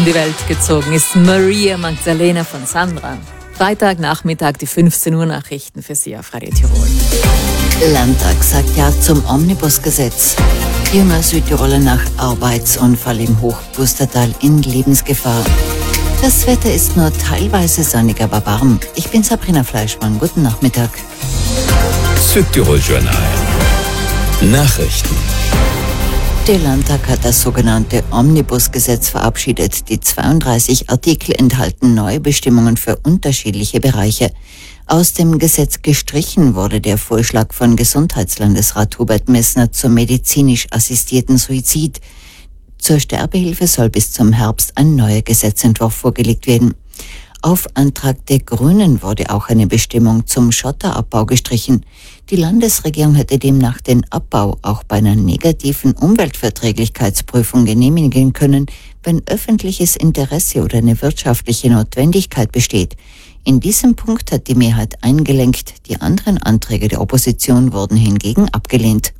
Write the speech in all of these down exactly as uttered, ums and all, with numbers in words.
In die Welt gezogen ist Maria Magdalena von Sandra. Freitagnachmittag die fünfzehn Uhr Nachrichten für Sie auf Radio Tirol. Landtag sagt Ja zum Omnibusgesetz. Junger Südtiroler nach Arbeitsunfall im Hochpustertal in Lebensgefahr. Das Wetter ist nur teilweise sonnig, aber warm. Ich bin Sabrina Fleischmann. Guten Nachmittag. Südtirol Journal. Nachrichten. Der Landtag hat das sogenannte Omnibusgesetz verabschiedet. Die zweiunddreißig Artikel enthalten neue Bestimmungen für unterschiedliche Bereiche. Aus dem Gesetz gestrichen wurde der Vorschlag von Gesundheitslandesrat Hubert Messner zum medizinisch assistierten Suizid. Zur Sterbehilfe soll bis zum Herbst ein neuer Gesetzentwurf vorgelegt werden. Auf Antrag der Grünen wurde auch eine Bestimmung zum Schotterabbau gestrichen. Die Landesregierung hätte demnach den Abbau auch bei einer negativen Umweltverträglichkeitsprüfung genehmigen können, wenn öffentliches Interesse oder eine wirtschaftliche Notwendigkeit besteht. In diesem Punkt hat die Mehrheit eingelenkt, die anderen Anträge der Opposition wurden hingegen abgelehnt.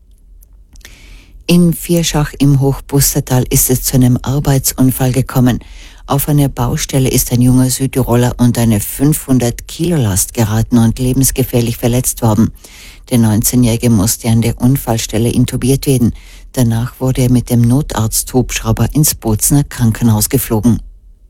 In Vierschach im Hochpustertal ist es zu einem Arbeitsunfall gekommen. Auf einer Baustelle ist ein junger Südtiroler unter eine fünfhundert Kilo Last geraten und lebensgefährlich verletzt worden. Der neunzehnjährige musste an der Unfallstelle intubiert werden. Danach wurde er mit dem Notarzthubschrauber ins Bozner Krankenhaus geflogen.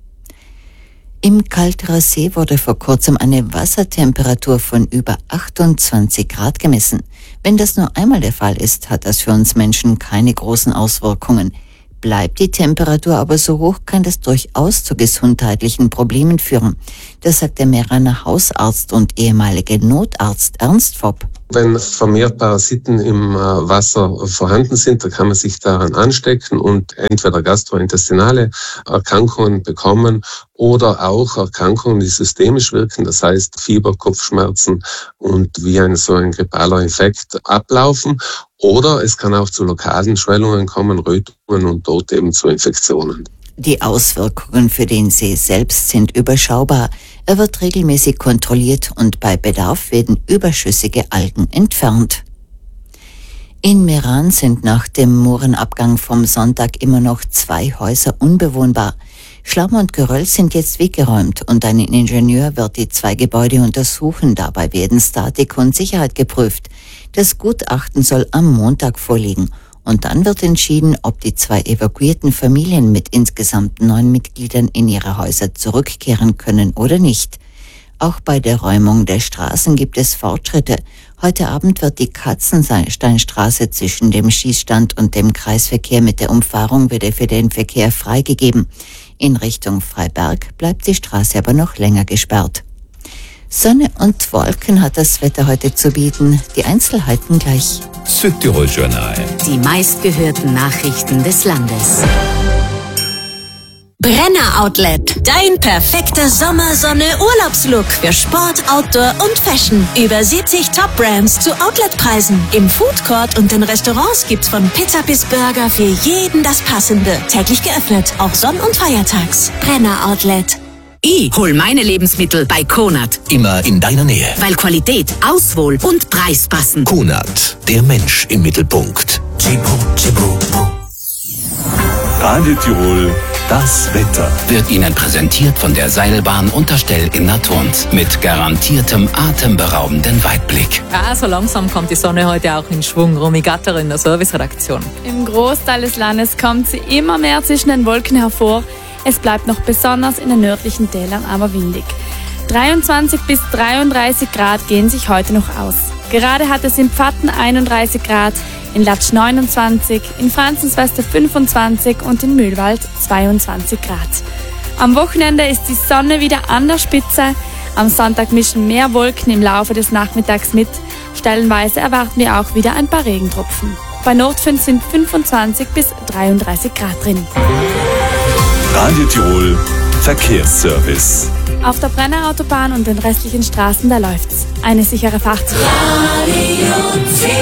Im Kalterer See wurde vor kurzem eine Wassertemperatur von über achtundzwanzig Grad gemessen. Wenn das nur einmal der Fall ist, hat das für uns Menschen keine großen Auswirkungen. Bleibt die Temperatur aber so hoch, kann das durchaus zu gesundheitlichen Problemen führen. Das sagt der Meraner Hausarzt und ehemalige Notarzt Ernst Fopp. Wenn vermehrt Parasiten im Wasser vorhanden sind, dann kann man sich daran anstecken und entweder gastrointestinale Erkrankungen bekommen oder auch Erkrankungen, die systemisch wirken, das heißt Fieber, Kopfschmerzen und wie ein so ein grippaler Infekt ablaufen. Oder es kann auch zu lokalen Schwellungen kommen, Rötungen und dort eben zu Infektionen. Die Auswirkungen für den See selbst sind überschaubar. Er wird regelmäßig kontrolliert und bei Bedarf werden überschüssige Algen entfernt. In Meran sind nach dem Moorenabgang vom Sonntag immer noch zwei Häuser unbewohnbar. Schlamm und Geröll sind jetzt weggeräumt und ein Ingenieur wird die zwei Gebäude untersuchen. Dabei werden Statik und Sicherheit geprüft. Das Gutachten soll am Montag vorliegen. Und dann wird entschieden, ob die zwei evakuierten Familien mit insgesamt neun Mitgliedern in ihre Häuser zurückkehren können oder nicht. Auch bei der Räumung der Straßen gibt es Fortschritte. Heute Abend wird die Katzensteinstraße zwischen dem Schießstand und dem Kreisverkehr mit der Umfahrung wieder für den Verkehr freigegeben. In Richtung Freiberg bleibt die Straße aber noch länger gesperrt. Sonne und Wolken hat das Wetter heute zu bieten. Die Einzelheiten gleich. Südtirol Journal. Die meistgehörten Nachrichten des Landes. Brenner Outlet. Dein perfekter Sommersonne-Urlaubslook für Sport, Outdoor und Fashion. Über siebzig Top-Brands zu Outletpreisen. Im Foodcourt und in Restaurants gibt's von Pizza bis Burger für jeden das Passende. Täglich geöffnet, auch sonn- und feiertags. Brenner Outlet. Ich hol meine Lebensmittel bei Konad. Immer in deiner Nähe. Weil Qualität, Auswohl und Preis passen. Konad, der Mensch im Mittelpunkt. Radio Tirol, das Wetter. Wird Ihnen präsentiert von der Seilbahn Unterstell in Naturns mit garantiertem atemberaubenden Weitblick. Ja, so langsam kommt die Sonne heute auch in Schwung. Romy Gatter in der Serviceredaktion. Im Großteil des Landes kommt sie immer mehr zwischen den Wolken hervor. Es bleibt noch besonders in den nördlichen Tälern aber windig. dreiundzwanzig bis dreiunddreißig Grad gehen sich heute noch aus. Gerade hat es in Pfatten einunddreißig Grad, in Latsch neunundzwanzig, in Franzenswester fünfundzwanzig und in Mühlwald zweiundzwanzig Grad. Am Wochenende ist die Sonne wieder an der Spitze. Am Sonntag mischen mehr Wolken im Laufe des Nachmittags mit. Stellenweise erwarten wir auch wieder ein paar Regentropfen. Bei Nordfön sind fünfundzwanzig bis dreiunddreißig Grad drin. Radio Tirol, Verkehrsservice. Auf der Brenner Autobahn und den restlichen Straßen, da läuft's. Eine sichere Fahrt. Radio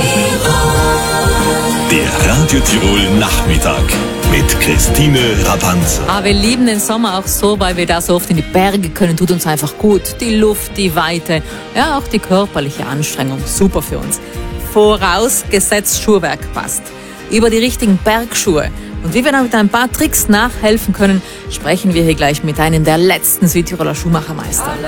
Tirol. Der Radio Tirol Nachmittag mit Christine Rapanzer. Ah, wir lieben den Sommer auch so, weil wir da so oft in die Berge können. Tut uns einfach gut. Die Luft, die Weite, ja auch die körperliche Anstrengung. Super für uns. Vorausgesetzt Schuhwerk passt. Über die richtigen Bergschuhe Und wie wir dann mit ein paar Tricks nachhelfen können, sprechen wir hier gleich mit einem der letzten Südtiroler Schuhmachermeister.